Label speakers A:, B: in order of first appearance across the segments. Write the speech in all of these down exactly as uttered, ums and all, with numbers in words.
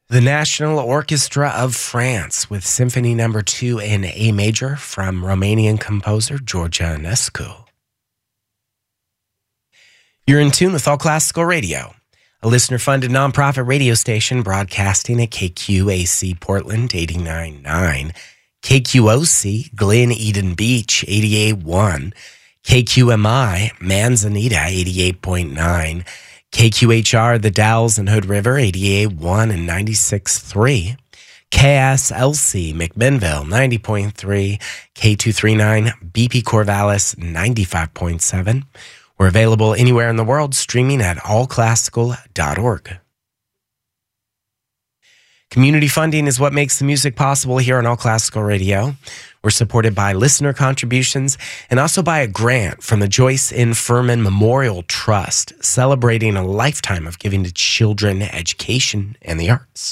A: The National Orchestra of France with Symphony Number two in A major from Romanian composer George Enescu. You're in tune with All Classical Radio, a listener-funded nonprofit radio station broadcasting at K Q A C Portland eighty-nine point nine, K Q O C Glen Eden Beach eighty-eight point one, K Q M I Manzanita eighty-eight point nine, K Q H R The Dalles and Hood River eighty-eight point one and ninety-six point three, K S L C McMinnville ninety point three, K two thirty-nine B P Corvallis ninety-five point seven. We're available anywhere in the world, streaming at all classical dot org. Community funding is what makes the music possible here on All Classical Radio. We're supported by listener contributions and also by a grant from the Joyce N. Furman Memorial Trust, celebrating a lifetime of giving to children, education, and the arts.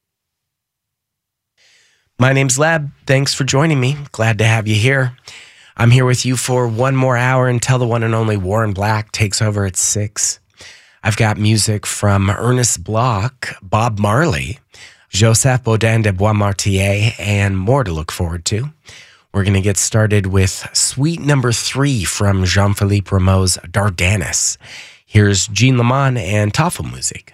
A: My name's Leb. Thanks for joining me. Glad to have you here. I'm here with you for one more hour until the one and only Warren Black takes over at six. I've got music from Ernest Bloch, Bob Marley, Joseph Baudin de Boismartier, and more to look forward to. We're going to get started with Suite Number three from Jean-Philippe Rameau's Dardanus. Here's Jean Lamont and Tafelmusik.